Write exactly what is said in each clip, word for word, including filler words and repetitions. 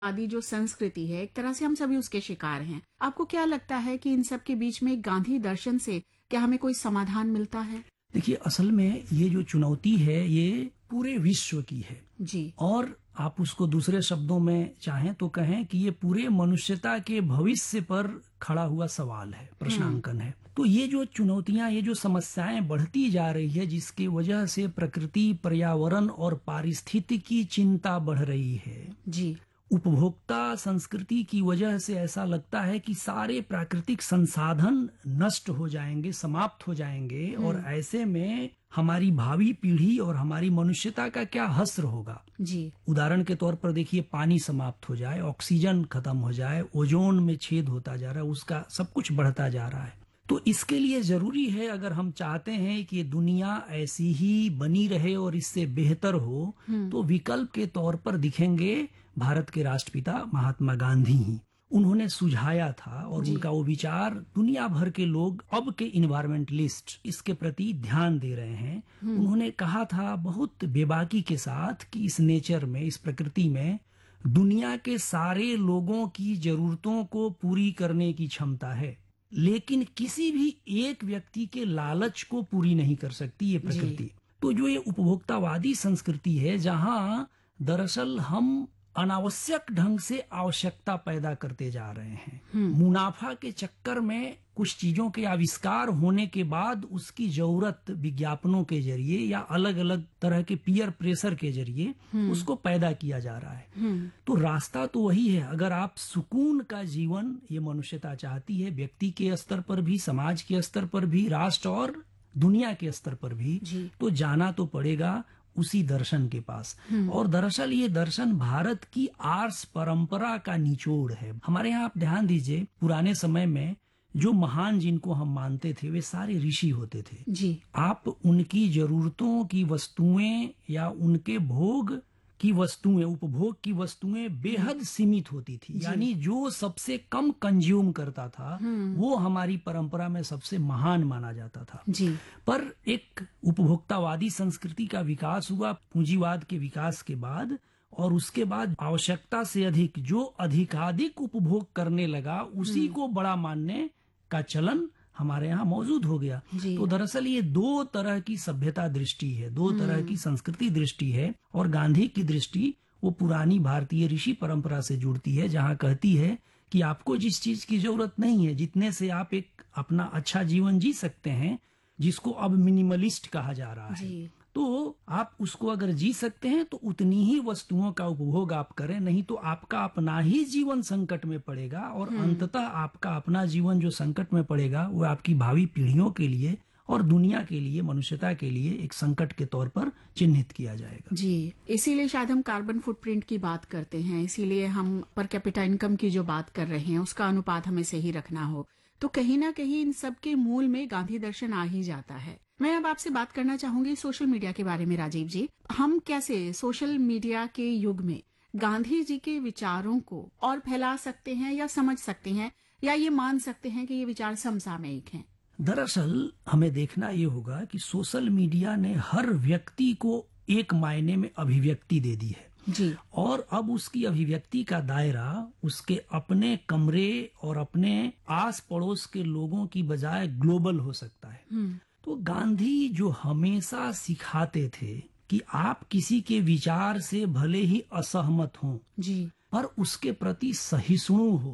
आदि जो संस्कृति है, एक तरह से हम सभी उसके शिकार हैं। आपको क्या लगता है कि इन सब के बीच में गांधी दर्शन से क्या हमें कोई समाधान मिलता है? देखिए, असल में ये जो चुनौती है ये पूरे विश्व की है जी। और आप उसको दूसरे शब्दों में चाहें तो कहें कि ये पूरे मनुष्यता के भविष्य पर खड़ा हुआ सवाल है, प्रश्नांकन है। तो ये जो चुनौतियां, ये जो समस्याएं बढ़ती जा रही है, जिसकी वजह से प्रकृति, पर्यावरण और पारिस्थितिकी चिंता बढ़ रही है जी। उपभोक्ता संस्कृति की वजह से ऐसा लगता है कि सारे प्राकृतिक संसाधन नष्ट हो जाएंगे, समाप्त हो जाएंगे और ऐसे में हमारी भावी पीढ़ी और हमारी मनुष्यता का क्या हश्र होगा। जी। उदाहरण के तौर पर देखिए, पानी समाप्त हो जाए, ऑक्सीजन खत्म हो जाए, ओजोन में छेद होता जा रहा है, उसका सब कुछ बढ़ता जा रहा है। तो इसके लिए जरूरी है, अगर हम चाहते हैं कि दुनिया ऐसी ही बनी रहे और इससे बेहतर हो, तो विकल्प के तौर पर दिखेंगे भारत के राष्ट्रपिता महात्मा गांधी ही। उन्होंने सुझाया था और उनका वो विचार दुनिया भर के लोग, अब के इन्वायरमेंटलिस्ट, इसके प्रति ध्यान दे रहे हैं। उन्होंने कहा था बहुत बेबाकी के साथ कि इस नेचर में, इस प्रकृति में दुनिया के सारे लोगों की जरूरतों को पूरी करने की क्षमता है, लेकिन किसी भी एक व्यक्ति के लालच को पूरी नहीं कर सकती ये प्रकृति। तो जो ये उपभोक्तावादी संस्कृति है, जहां दरअसल हम अनावश्यक ढंग से आवश्यकता पैदा करते जा रहे हैं, मुनाफा के चक्कर में कुछ चीजों के आविष्कार होने के बाद उसकी जरूरत विज्ञापनों के जरिए या अलग अलग तरह के पीयर प्रेशर के जरिए उसको पैदा किया जा रहा है। तो रास्ता तो वही है, अगर आप सुकून का जीवन, ये मनुष्यता चाहती है, व्यक्ति के स्तर पर भी, समाज के स्तर पर भी, राष्ट्र और दुनिया के स्तर पर भी, तो जाना तो पड़ेगा उसी दर्शन के पास। और दरअसल ये दर्शन भारत की आर्ष परंपरा का निचोड़ है। हमारे यहाँ आप ध्यान दीजिए, पुराने समय में जो महान जिनको हम मानते थे वे सारे ऋषि होते थे जी। आप उनकी जरूरतों की वस्तुएं या उनके भोग की वस्तुएं, उपभोग की वस्तुएं बेहद सीमित होती थी, यानी जो सबसे कम कंज्यूम करता था वो हमारी परंपरा में सबसे महान माना जाता था जी। पर एक उपभोक्तावादी संस्कृति का विकास हुआ पूंजीवाद के विकास के बाद, और उसके बाद आवश्यकता से अधिक जो अधिकाधिक उपभोग करने लगा, उसी को बड़ा मानने का चलन हमारे यहाँ मौजूद हो गया। तो दरअसल ये दो तरह की सभ्यता दृष्टि है, दो तरह की संस्कृति दृष्टि है। और गांधी की दृष्टि वो पुरानी भारतीय ऋषि परंपरा से जुड़ती है, जहाँ कहती है कि आपको जिस चीज की जरूरत नहीं है, जितने से आप एक अपना अच्छा जीवन जी सकते हैं, जिसको अब मिनिमलिस्ट कहा जा रहा है, तो आप उसको अगर जी सकते हैं तो उतनी ही वस्तुओं का उपभोग आप करें, नहीं तो आपका अपना ही जीवन संकट में पड़ेगा और अंततः आपका अपना जीवन जो संकट में पड़ेगा वो आपकी भावी पीढ़ियों के लिए और दुनिया के लिए, मनुष्यता के लिए एक संकट के तौर पर चिन्हित किया जाएगा। जी, इसीलिए शायद हम कार्बन फुटप्रिंट की बात करते हैं, इसीलिए हम पर कैपिटा इनकम की जो बात कर रहे हैं उसका अनुपात हमें सही रखना हो। तो कहीं ना कहीं इन सब के मूल में गांधी दर्शन आ ही जाता है। मैं अब आपसे बात करना चाहूंगी सोशल मीडिया के बारे में। राजीव जी, हम कैसे सोशल मीडिया के युग में गांधी जी के विचारों को और फैला सकते हैं या समझ सकते हैं, या ये मान सकते हैं कि ये विचार समसामयिक हैं? दरअसल हमें देखना ये होगा कि सोशल मीडिया ने हर व्यक्ति को एक मायने में अभिव्यक्ति दे दी है जी। और अब उसकी अभिव्यक्ति का दायरा उसके अपने कमरे और अपने आस पड़ोस के लोगों की बजाय ग्लोबल हो सकता है। तो गांधी जो हमेशा सिखाते थे कि आप किसी के विचार से भले ही असहमत हों जी, पर उसके प्रति सहिष्णु हो,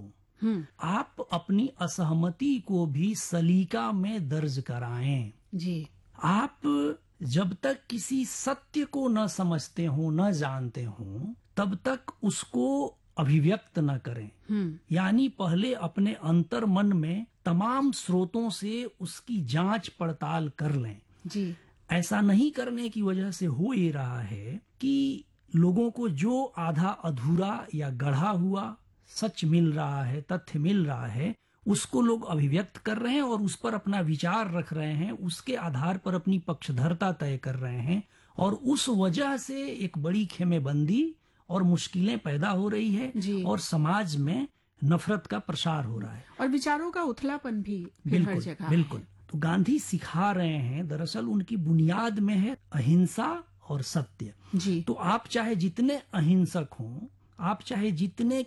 आप अपनी असहमति को भी सलीका में दर्ज कराएं जी। आप जब तक किसी सत्य को न समझते हो, न जानते हो, तब तक उसको अभिव्यक्त न करें। यानी पहले अपने अंतर मन में तमाम स्रोतों से उसकी जांच पड़ताल कर लें जी। ऐसा नहीं करने की वजह से हो ये रहा है कि लोगों को जो आधा अधूरा या गढ़ा हुआ सच मिल रहा है, तथ्य मिल रहा है, उसको लोग अभिव्यक्त कर रहे हैं और उस पर अपना विचार रख रहे हैं, उसके आधार पर अपनी पक्षधरता तय कर रहे हैं, और उस वजह से एक बड़ी खेमेबंदी और मुश्किलें पैदा हो रही है और समाज में नफरत का प्रसार हो रहा है और विचारों का उथलापन भी हर जगह। बिल्कुल। तो गांधी सिखा रहे हैं, दरअसल उनकी बुनियाद में है अहिंसा और सत्य जी। तो आप चाहे जितने अहिंसक हों, आप चाहे जितने